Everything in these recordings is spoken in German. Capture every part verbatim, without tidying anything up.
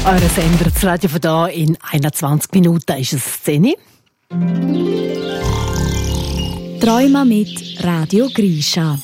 Euer Sender, das Radio von da in einundzwanzig Minuten ist es Szene. Träume mit Radio Grisha.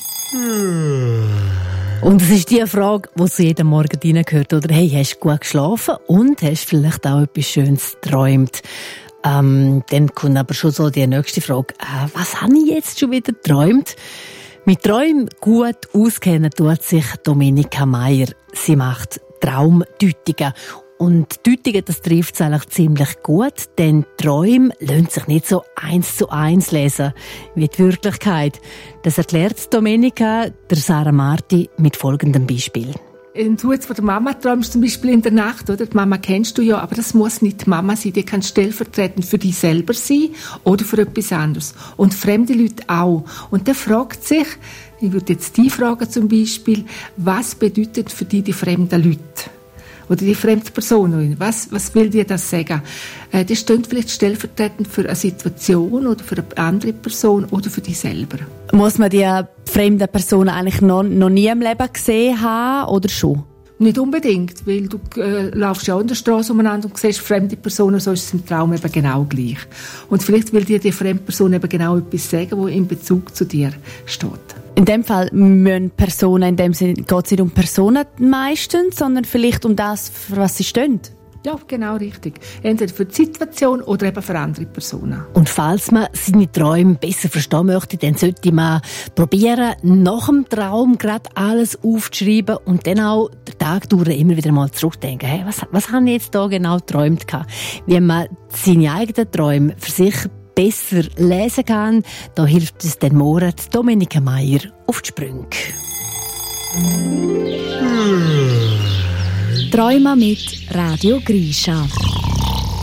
Und es ist die Frage, die sie jeden Morgen reingehört, oder? Hey, hast du gut geschlafen und hast vielleicht auch etwas Schönes geträumt? Ähm, dann kommt aber schon so die nächste Frage. Äh, was habe ich jetzt schon wieder geträumt? Mit Träumen gut auskennen tut sich Domenica Meier. Sie macht Traumdeutungen. Und Deutungen, das trifft es eigentlich ziemlich gut, denn Träume lassen sich nicht so eins zu eins lesen wie die Wirklichkeit. Das erklärt Domenica der Sarah Marti mit folgendem Beispiel. Wenn du jetzt von der Mama träumst, zum Beispiel in der Nacht, oder? Die Mama kennst du ja, aber das muss nicht die Mama sein. Die kann stellvertretend für dich selber sein oder für etwas anderes. Und fremde Leute auch. Und der fragt sich, ich würde jetzt die fragen zum Beispiel, was bedeutet für dich die fremden Leute? Oder die fremde Person. Was, was will dir das sagen? Äh, das steht vielleicht stellvertretend für eine Situation oder für eine andere Person oder für dich selber. Muss man die fremde Person eigentlich noch, noch nie im Leben gesehen haben oder schon? Nicht unbedingt, weil du äh, laufst ja auch in der Straße umeinander und siehst fremde Personen, so ist es im Traum eben genau gleich. Und vielleicht will dir die fremde Person eben genau etwas sagen, wo in Bezug zu dir steht. In dem Fall müssen Personen, in dem Sinne geht es nicht um Personen meistens, sondern vielleicht um das, für was sie stehen. Ja, genau richtig. Entweder für die Situation oder eben für andere Personen. Und falls man seine Träume besser verstehen möchte, dann sollte man probieren, nach dem Traum gerade alles aufzuschreiben und dann auch den Tag durch immer wieder mal zurückdenken. Hey, was, was habe ich jetzt da genau geträumt? Wie man seine eigenen Träume für sich besser lesen kann, da hilft es den Morat Domenica Meier auf die Sprünge. Träume mit Radio Grisha.